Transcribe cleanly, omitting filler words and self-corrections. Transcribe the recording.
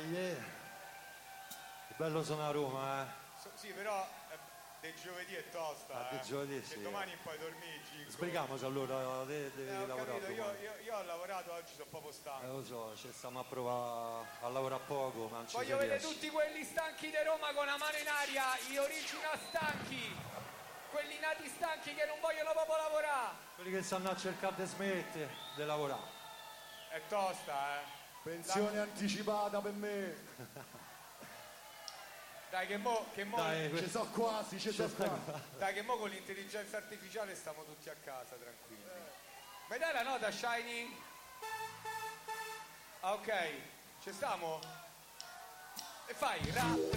Che bello sono a Roma, eh. Sì, però del giovedì è tosta. Del giovedì, che sì. domani poi dormigi. Sbrighiamoci allora, devi ho lavorare. capito, io ho lavorato oggi, sono proprio stanco. Lo so, ci stiamo a provare a lavorare poco, ma non ci Voglio si vedere riesce. tutti quelli stanchi di Roma con la mano in aria, gli original stanchi, quelli nati stanchi che non vogliono proprio lavorare. Quelli che stanno a cercare di smettere di lavorare. È tosta, Pensione anticipata per me. Dai, che mo Dai, Ci so quasi, ci so quasi. dai, che mo con l'intelligenza artificiale stiamo tutti a casa, tranquilli. Mi dai la nota, Shining? Ah, ok, ci stiamo? E fai ra